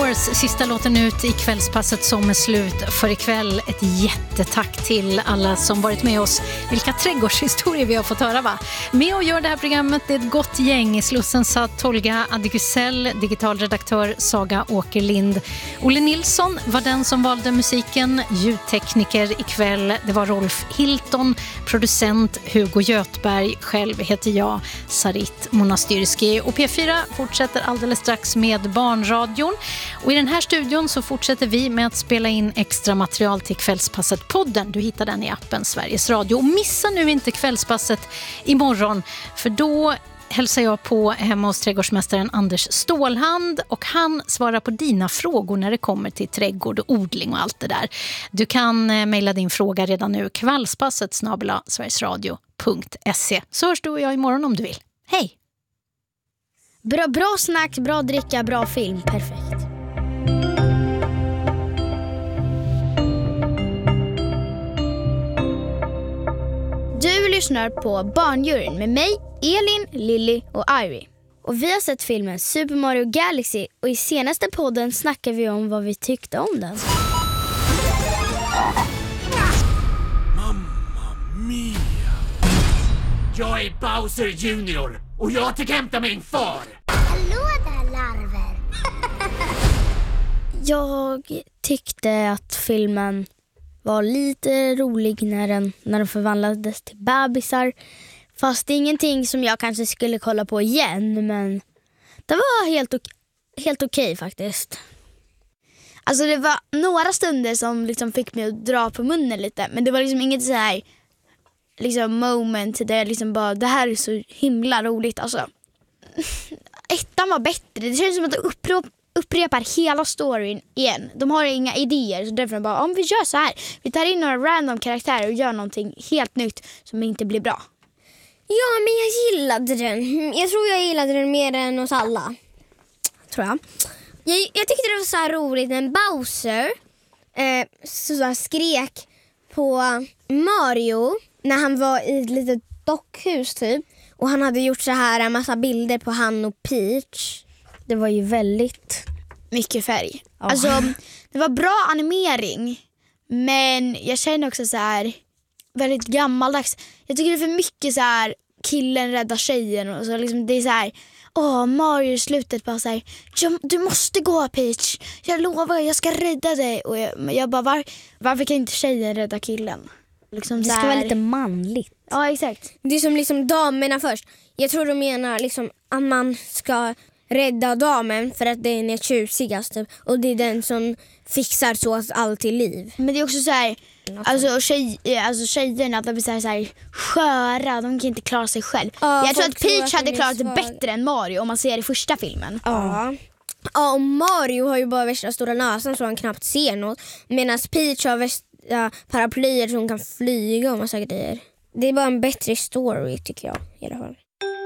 Doors, sista låten ut i kvällspasset som är slut för ikväll. Ett jättetack till alla som varit med oss. Vilka trädgårdshistorier vi har fått höra, va? Med och gör det här programmet, det är ett gott gäng. I Slussen satt Tolga Adigusell, digitalredaktör Saga Åkerlind. Olle Nilsson var den som valde musiken, ljudtekniker ikväll. Det var Rolf Hilton, producent Hugo Götberg. Själv heter jag Sarit Monastyrski. Och P4 fortsätter alldeles strax med Barnradion. Och i den här studion så fortsätter vi med att spela in extra material till Kvällspasset-podden. Du hittar den i appen Sveriges Radio. Och missa nu inte Kvällspasset imorgon, för då hälsar jag på hemma hos trädgårdsmästaren Anders Stålhand och han svarar på dina frågor när det kommer till trädgård och odling och allt det där. Du kan mejla din fråga redan nu, kvällspasset@sverigesradio.se. Så hörs du och jag imorgon om du vill. Hej! Bra snack, bra dricka, bra film. Perfekt. Du lyssnar på Barnjuryn med mig, Elin, Lilly och Ivy. Och vi har sett filmen Super Mario Galaxy och i senaste podden snackar vi om vad vi tyckte om den. Mamma mia! Jag är Bowser Junior och jag tänker hämta min far! Hallå där, larver! Jag tyckte att filmen var lite rolig när den förvandlades till bebisar. Fast det är ingenting som jag kanske skulle kolla på igen, men det var helt okej faktiskt. Alltså det var några stunder som liksom fick mig att dra på munnen lite, men det var liksom inget så här liksom moment där jag liksom bara, det här är så himla roligt alltså. Ettan var bättre. Det känns som att de upprepar hela storyn igen. De har inga idéer, så därför bara, om vi gör så här, vi tar in några random karaktärer och gör någonting helt nytt som inte blir bra. Ja, men jag gillade den. Jag tror jag gillade den mer än oss alla. Tror jag. Jag tyckte det var så här roligt när Bowser så skrek på Mario när han var i ett litet dockhus typ. Och han hade gjort så här en massa bilder på han och Peach. Det var ju väldigt mycket färg. Ja. Alltså, det var bra animering. Men jag känner också så här väldigt gammaldags. Jag tycker det är för mycket så här killen räddar tjejen och så liksom det är så här, Mario i slutet bara så här, du måste gå Peach. Jag lovar, jag ska rädda dig. Och jag bara, varför kan inte tjejen rädda killen? Liksom det ska vara lite manligt. Ja, exakt. Det är som liksom damerna först. Jag tror de menar liksom att man ska rädda damen för att den är tjusigast typ. Och det är den som fixar så att allt är liv. Men det är också så här, alltså tjejerna, de är så här sköra, de kan inte klara sig själv. Jag tror att Peach hade klarat det bättre än Mario om man ser i första filmen. Ja, och Mario har ju bara värsta stora näsan så han knappt ser något. Medan Peach har värsta paraplyer som kan flyga och massa grejer. Det är bara en bättre story tycker jag i alla fall.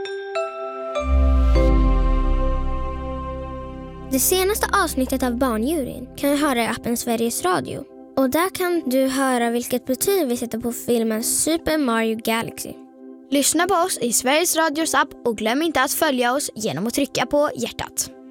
Det senaste avsnittet av Barnjuryn kan du höra i appen Sveriges Radio. Och där kan du höra vilket betyg vi sätter på filmen Super Mario Galaxy. Lyssna på oss i Sveriges Radios app och glöm inte att följa oss genom att trycka på hjärtat.